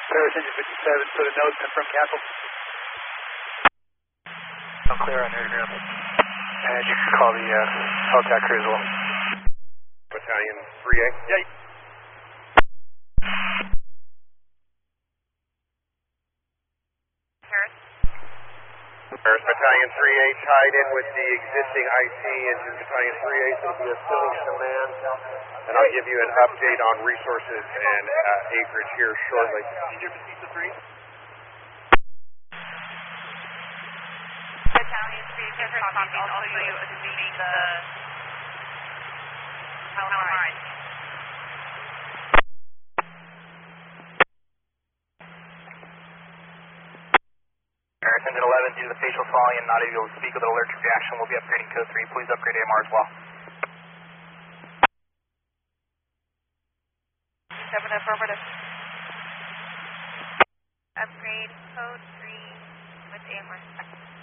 Paris engine 57, put a note, confirm cancel. I'm clear on airground. And you can call the LTAC crew as well. Battalion 3A. Yeah. Paris Battalion 3A tied in with the existing IT into Battalion 3A, so it'll be a filling command. And I'll give you an update on resources and acreage here shortly. Senior Batista 3. Battalion 3, different copies, also you assuming the Calamari. Paris engine 11, due to the facial falling and not able to speak with an allergic reaction, we'll be upgrading code 3. Please upgrade AMR as well. 7 affirmative. Upgrade code 3 with AMR.